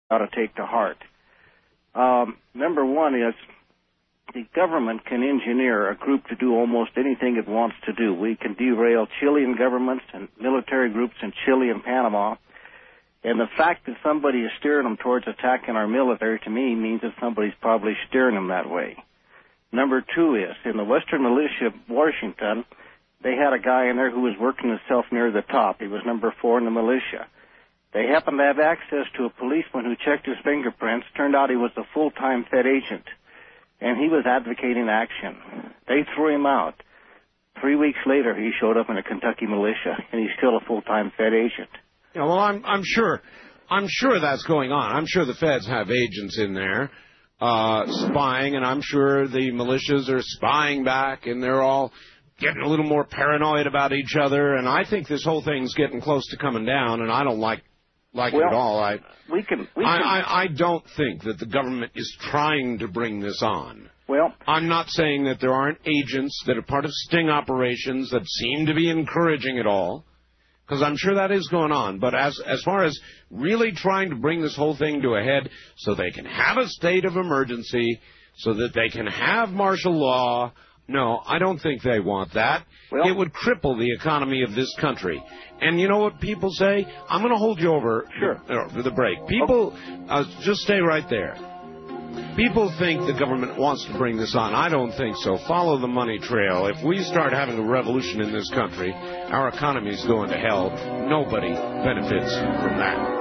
ought to take to heart. Number one is the government can engineer a group to do almost anything it wants to do. We can derail Chilean governments and military groups in Chile and Panama. And the fact that somebody is steering them towards attacking our military, to me, means that somebody's probably steering them that way. Number two is, in the Western Militia of Washington, they had a guy in there who was working himself near the top. He was number 4 in the militia. They happened to have access to a policeman who checked his fingerprints. Turned out he was a full-time Fed agent, and he was advocating action. They threw him out. 3 weeks later, he showed up in a Kentucky militia, and he's still a full-time Fed agent. Yeah, well, I'm sure that's going on. I'm sure the feds have agents in there spying, and I'm sure the militias are spying back, and they're all getting a little more paranoid about each other. And I think this whole thing's getting close to coming down, and I don't like it at all. I don't think that the government is trying to bring this on. Well, I'm not saying that there aren't agents that are part of sting operations that seem to be encouraging it all, because I'm sure that is going on. But as far as really trying to bring this whole thing to a head so they can have a state of emergency, so that they can have martial law, no, I don't think they want that. Well, it would cripple the economy of this country. And you know what people say? I'm going to hold you over for the break. People, just stay right there. People think the government wants to bring this on. I don't think so. Follow the money trail. If we start having a revolution in this country, our economy is going to hell. Nobody benefits from that.